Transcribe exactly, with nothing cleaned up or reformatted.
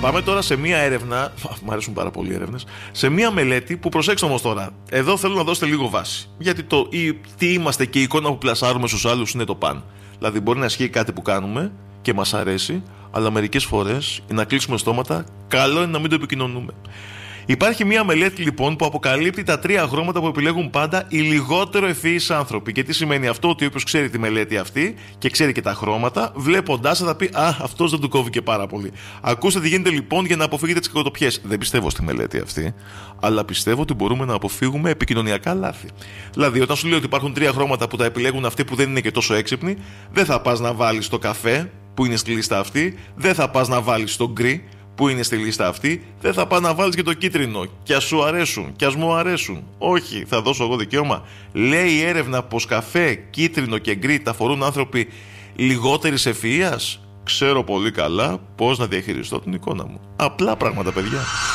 Πάμε τώρα σε μία έρευνα. Μ' αρέσουν πάρα πολύ οι έρευνες. Σε μία μελέτη που, προσέξτε όμως τώρα, εδώ θέλω να δώσετε λίγο βάση. Γιατί το ή, τι είμαστε και η εικόνα που πλασάρουμε στους άλλους είναι το παν. Δηλαδή, μπορεί να ισχύει κάτι που κάνουμε και μας αρέσει, αλλά μερικές φορές να κλείσουμε στόματα, καλό είναι να μην το επικοινωνούμε. Υπάρχει μια μελέτη λοιπόν που αποκαλύπτει τα τρία χρώματα που επιλέγουν πάντα οι λιγότερο ευφυείς άνθρωποι. Και τι σημαίνει αυτό? Ότι όποιος ξέρει τη μελέτη αυτή και ξέρει και τα χρώματα, βλέποντάς θα πει «Α, αυτός δεν του κόβει και πάρα πολύ». Ακούστε τι γίνεται λοιπόν για να αποφύγετε τις κακοτοπιές. Δεν πιστεύω στη μελέτη αυτή, αλλά πιστεύω ότι μπορούμε να αποφύγουμε επικοινωνιακά λάθη. Δηλαδή, όταν σου λέω ότι υπάρχουν τρία χρώματα που τα επιλέγουν αυτοί που δεν είναι και τόσο έξυπνοι, δεν θα πας να βάλεις το καφέ που είναι στη λίστα αυτή, δεν θα πας να βάλεις το γκρι που είναι στη λίστα αυτή, δεν θα πας να βάλεις και το κίτρινο. Κι ας σου αρέσουν, κι ας μου αρέσουν. Όχι, θα δώσω εγώ δικαίωμα. Λέει η έρευνα πως καφέ, κίτρινο και γκρι τα φορούν άνθρωποι λιγότερης ευφυΐας. Ξέρω πολύ καλά πώς να διαχειριστώ την εικόνα μου. Απλά πράγματα, παιδιά.